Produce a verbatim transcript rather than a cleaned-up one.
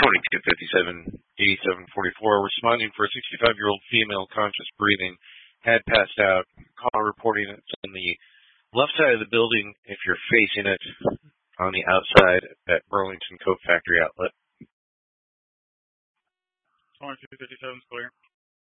twenty-two fifty-seven, eighty-seven forty-four, responding for a sixty-five-year-old female conscious breathing, had passed out. Caller reporting it's on the left side of the building if you're facing it, on the outside at Burlington Coat Factory Outlet. twenty-two fifty-seven is clear.